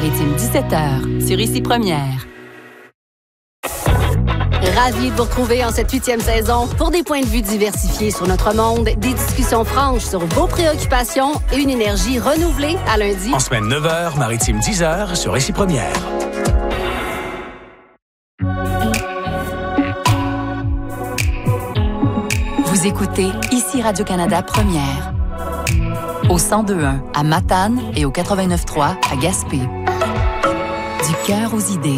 Alpes-Maritimes, 17h, sur Ici Première. Ravi de vous retrouver en cette 8e saison pour des points de vue diversifiés sur notre monde, des discussions franches sur vos préoccupations et une énergie renouvelée à lundi. En semaine 9h, Maritime 10h, sur Ici Première. Vous écoutez Ici Radio-Canada Première. Au 102.1 à Matane et au 89.3 à Gaspé. Du cœur aux idées.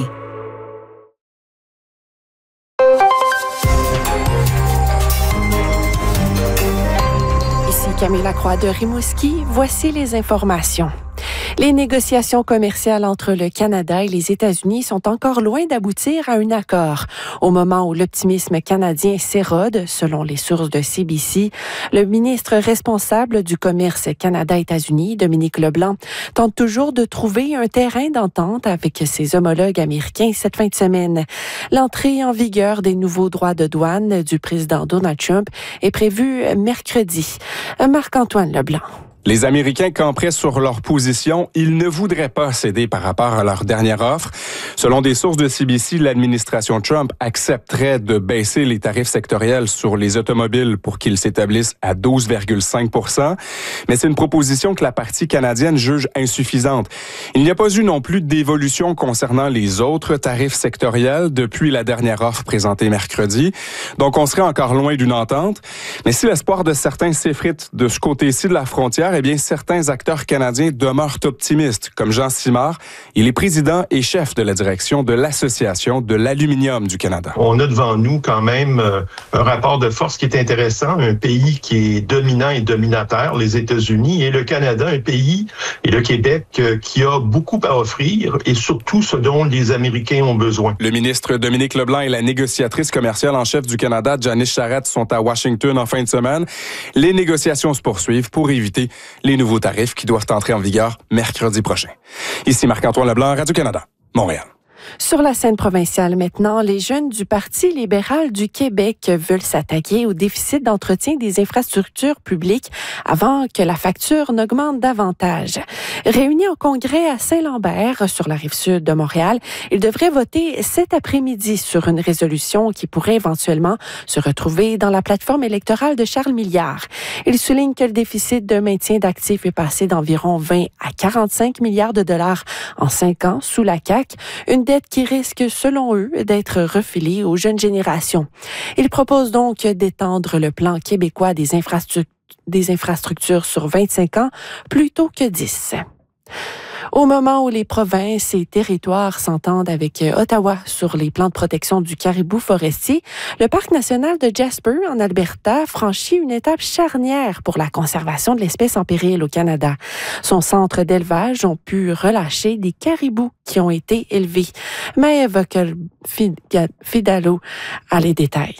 Ici Camille Lacroix de Rimouski. Voici les informations. Les négociations commerciales entre le Canada et les États-Unis sont encore loin d'aboutir à un accord. Au moment où l'optimisme canadien s'érode, selon les sources de CBC, le ministre responsable du commerce Canada-États-Unis, Dominique Leblanc, tente toujours de trouver un terrain d'entente avec ses homologues américains cette fin de semaine. L'entrée en vigueur des nouveaux droits de douane du président Donald Trump est prévue mercredi. Marc-Antoine Leblanc. Les Américains camperaient sur leur position. Ils ne voudraient pas céder par rapport à leur dernière offre. Selon des sources de CBC, l'administration Trump accepterait de baisser les tarifs sectoriels sur les automobiles pour qu'ils s'établissent à 12,5 %. Mais c'est une proposition que la partie canadienne juge insuffisante. Il n'y a pas eu non plus d'évolution concernant les autres tarifs sectoriels depuis la dernière offre présentée mercredi. Donc, on serait encore loin d'une entente. Mais si l'espoir de certains s'effrite de ce côté-ci de la frontière, eh bien, certains acteurs canadiens demeurent optimistes, comme Jean Simard. Il est président et chef de la direction de l'Association de l'aluminium du Canada. On a devant nous quand même un rapport de force qui est intéressant, un pays qui est dominant et dominateur, les États-Unis, et le Canada, un pays, et le Québec, qui a beaucoup à offrir, et surtout ce dont les Américains ont besoin. Le ministre Dominique Leblanc et la négociatrice commerciale en chef du Canada, Janice Charette, sont à Washington en fin de semaine. Les négociations se poursuivent pour éviter les nouveaux tarifs qui doivent entrer en vigueur mercredi prochain. Ici Marc-Antoine Leblanc, Radio-Canada, Montréal. Sur la scène provinciale maintenant, les jeunes du Parti libéral du Québec veulent s'attaquer au déficit d'entretien des infrastructures publiques avant que la facture n'augmente davantage. Réunis en congrès à Saint-Lambert, sur la rive-sud de Montréal, ils devraient voter cet après-midi sur une résolution qui pourrait éventuellement se retrouver dans la plateforme électorale de Charles Milliard. Ils soulignent que le déficit de maintien d'actifs est passé d'environ 20 à 45 milliards de dollars en 5 ans sous la CAQ, une dette qui risque, selon eux, d'être refilée aux jeunes générations. Ils proposent donc d'étendre le plan québécois des infrastructures sur 25 ans plutôt que 10. Au moment où les provinces et territoires s'entendent avec Ottawa sur les plans de protection du caribou forestier, le parc national de Jasper, en Alberta, franchit une étape charnière pour la conservation de l'espèce en péril au Canada. Son centre d'élevage a pu relâcher des caribous qui ont été élevés. Maëva Fidalo a les détails.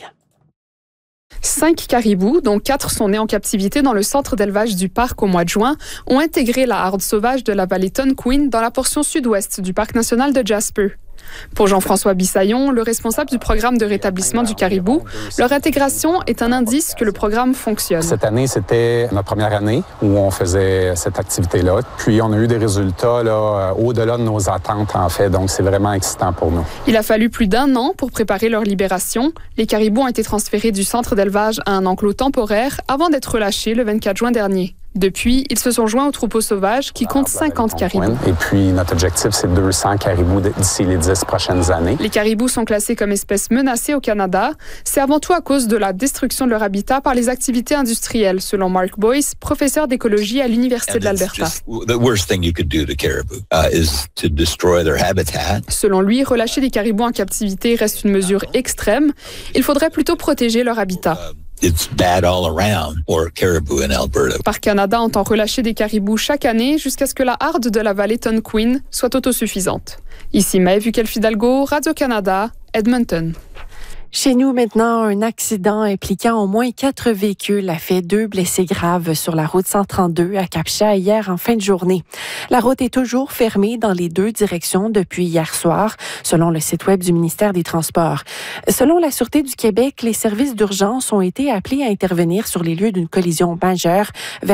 5 caribous, dont 4 sont nés en captivité dans le centre d'élevage du parc au mois de juin, ont intégré la harde sauvage de la vallée Tonquin dans la portion sud-ouest du parc national de Jasper. Pour Jean-François Bissaillon, le responsable du programme de rétablissement du caribou, leur intégration est un indice que le programme fonctionne. Cette année, c'était notre première année où on faisait cette activité-là. Puis, on a eu des résultats au-delà de nos attentes, en fait. Donc, c'est vraiment excitant pour nous. Il a fallu plus d'1 an pour préparer leur libération. Les caribous ont été transférés du centre d'élevage à un enclos temporaire avant d'être relâchés le 24 juin dernier. Depuis, ils se sont joints au troupeau sauvage qui compte 50 caribous. Et puis, notre objectif, c'est 200 caribous d'ici les 10 prochaines années. Les caribous sont classés comme espèces menacées au Canada. C'est avant tout à cause de la destruction de leur habitat par les activités industrielles, selon Mark Boyce, professeur d'écologie à l'Université de l'Alberta. Selon lui, relâcher les caribous en captivité reste une mesure extrême. Il faudrait plutôt protéger leur habitat. It's bad all around for caribou in Alberta. Parc Canada entend relâcher des caribous chaque année jusqu'à ce que la harde de la vallée Tonquin soit autosuffisante. Ici Maëva Fidalgo, Radio-Canada, Edmonton. Chez nous, maintenant, un accident impliquant au moins 4 véhicules a fait 2 blessés graves sur la route 132 à Cap-Chat hier en fin de journée. La route est toujours fermée dans les 2 directions depuis hier soir, selon le site web du ministère des Transports. Selon la Sûreté du Québec, les services d'urgence ont été appelés à intervenir sur les lieux d'une collision majeure vers